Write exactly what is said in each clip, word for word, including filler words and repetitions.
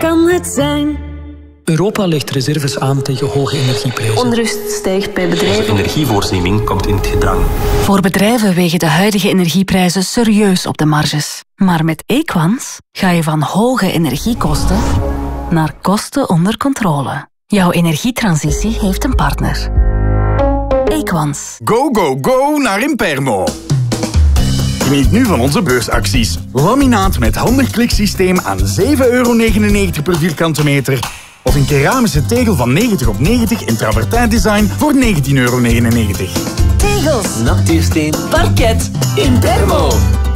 kan het zijn? Europa legt reserves aan tegen hoge energieprijzen. Onrust stijgt bij bedrijven. De energievoorziening komt in het gedrang. Voor bedrijven wegen de huidige energieprijzen serieus op de marges. Maar met Equans ga je van hoge energiekosten naar kosten onder controle. Jouw energietransitie heeft een partner. Equans. Go, go, go naar Impermo. Geniet nu van onze beursacties. Laminaat met handig kliksysteem aan zeven euro negenennegentig per vierkante meter. Of een keramische tegel van negentig op negentig in travertijn design voor negentien euro negenennegentig. Tegels. Nachtuursteen. Parket. Impermo.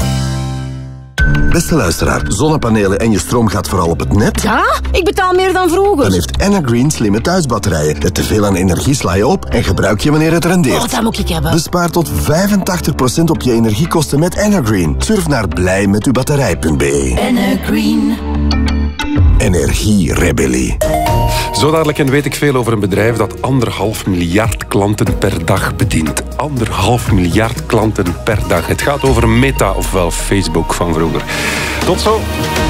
Beste luisteraar, zonnepanelen en je stroom gaat vooral op het net? Ja, ik betaal meer dan vroeger. Dan heeft Energreen slimme thuisbatterijen. Het teveel aan energie sla je op en gebruik je wanneer het rendeert. Oh, dat moet ik hebben. Bespaar tot vijfentachtig procent op je energiekosten met Energreen. Surf naar blij met uw batterij punt b e. Energreen. Energierebellie. Zo dadelijk en weet ik veel over een bedrijf dat anderhalf miljard klanten per dag bedient. Anderhalf miljard klanten per dag. Het gaat over Meta, ofwel Facebook van vroeger. Tot zo.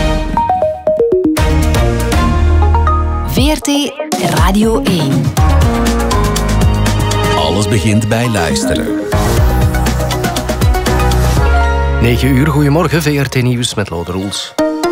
V R T Radio één. Alles begint bij luisteren. negen uur, goedemorgen, V R T Nieuws met Lode Roels.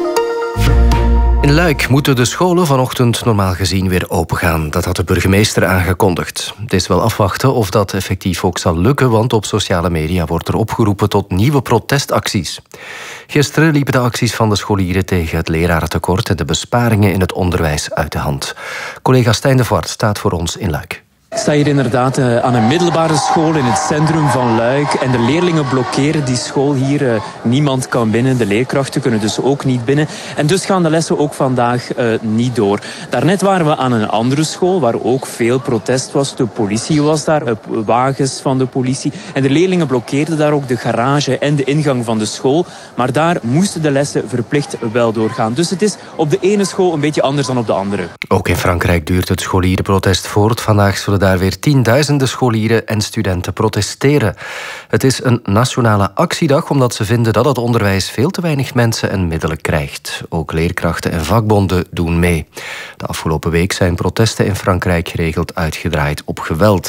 In Luik moeten de scholen vanochtend normaal gezien weer opengaan. Dat had de burgemeester aangekondigd. Het is wel afwachten of dat effectief ook zal lukken, want op sociale media wordt er opgeroepen tot nieuwe protestacties. Gisteren liepen de acties van de scholieren tegen het lerarentekort en de besparingen in het onderwijs uit de hand. Collega Stijn de Voort staat voor ons in Luik. Ik sta hier inderdaad uh, aan een middelbare school in het centrum van Luik. En de leerlingen blokkeren die school hier. Uh, niemand kan binnen. De leerkrachten kunnen dus ook niet binnen. En dus gaan de lessen ook vandaag uh, niet door. Daarnet waren we aan een andere school waar ook veel protest was. De politie was daar, uh, wagens van de politie. En de leerlingen blokkeerden daar ook de garage en de ingang van de school. Maar daar moesten de lessen verplicht wel doorgaan. Dus het is op de ene school een beetje anders dan op de andere. Ook in Frankrijk duurt het scholierenprotest voort. Vandaag zullen daar weer tienduizenden scholieren en studenten protesteren. Het is een nationale actiedag omdat ze vinden dat het onderwijs veel te weinig mensen en middelen krijgt. Ook leerkrachten en vakbonden doen mee. De afgelopen week zijn protesten in Frankrijk geregeld uitgedraaid op geweld.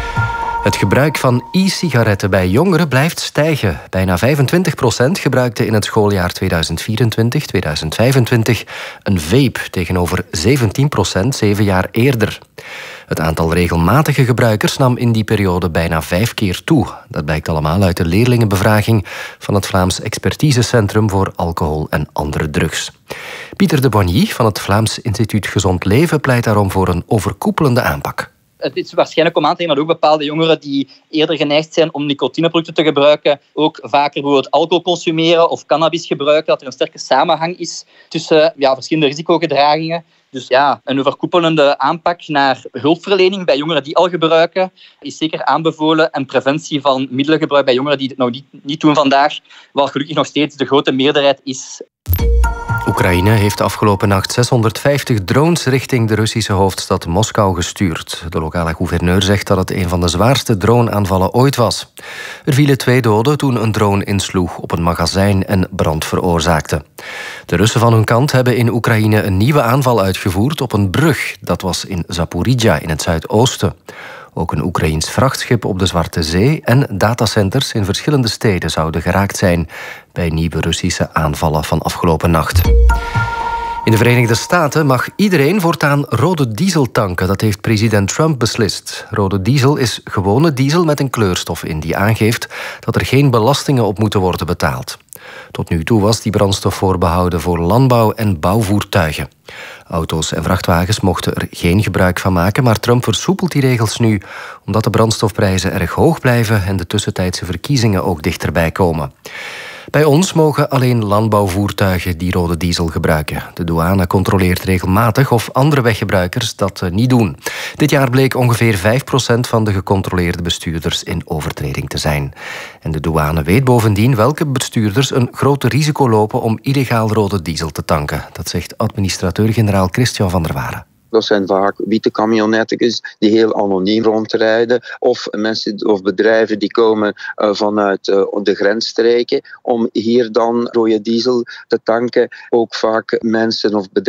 Het gebruik van e-sigaretten bij jongeren blijft stijgen. Bijna vijfentwintig procent gebruikte in het schooljaar tweeduizend vierentwintig tweeduizend vijfentwintig een vape, tegenover zeventien procent zeven jaar eerder. Het aantal regelmatige gebruikers nam in die periode bijna vijf keer toe. Dat blijkt allemaal uit de leerlingenbevraging van het Vlaams Expertisecentrum voor Alcohol en Andere Drugs. Pieter de Boigny van het Vlaams Instituut Gezond Leven pleit daarom voor een overkoepelende aanpak. Het is waarschijnlijk om aan te nemen dat ook bepaalde jongeren die eerder geneigd zijn om nicotineproducten te gebruiken, ook vaker bijvoorbeeld alcohol consumeren of cannabis gebruiken, dat er een sterke samenhang is tussen ja, verschillende risicogedragingen. Dus ja, een overkoepelende aanpak naar hulpverlening bij jongeren die al gebruiken is zeker aanbevolen. En preventie van middelengebruik bij jongeren die het nog niet, niet doen vandaag, wat gelukkig nog steeds de grote meerderheid is. Oekraïne heeft de afgelopen nacht zeshonderdvijftig drones richting de Russische hoofdstad Moskou gestuurd. De lokale gouverneur zegt dat het een van de zwaarste droneaanvallen ooit was. Er vielen twee doden toen een drone insloeg op een magazijn en brand veroorzaakte. De Russen van hun kant hebben in Oekraïne een nieuwe aanval uitgevoerd op een brug. Dat was in Zaporizhia in het zuidoosten. Ook een Oekraïens vrachtschip op de Zwarte Zee en datacenters in verschillende steden zouden geraakt zijn bij nieuwe Russische aanvallen van afgelopen nacht. In de Verenigde Staten mag iedereen voortaan rode diesel tanken. Dat heeft president Trump beslist. Rode diesel is gewone diesel met een kleurstof in die aangeeft dat er geen belastingen op moeten worden betaald. Tot nu toe was die brandstof voorbehouden voor landbouw- en bouwvoertuigen. Auto's en vrachtwagens mochten er geen gebruik van maken, maar Trump versoepelt die regels nu omdat de brandstofprijzen erg hoog blijven en de tussentijdse verkiezingen ook dichterbij komen. Bij ons mogen alleen landbouwvoertuigen die rode diesel gebruiken. De douane controleert regelmatig of andere weggebruikers dat niet doen. Dit jaar bleek ongeveer vijf procent van de gecontroleerde bestuurders in overtreding te zijn. En de douane weet bovendien welke bestuurders een groot risico lopen om illegaal rode diesel te tanken. Dat zegt administrateur-generaal Christian van der Waren. Dat zijn vaak witte camionetjes die heel anoniem rondrijden. Of mensen of bedrijven die komen uh, vanuit uh, de grensstreken om hier dan rode diesel te tanken. Ook vaak mensen of bedrijven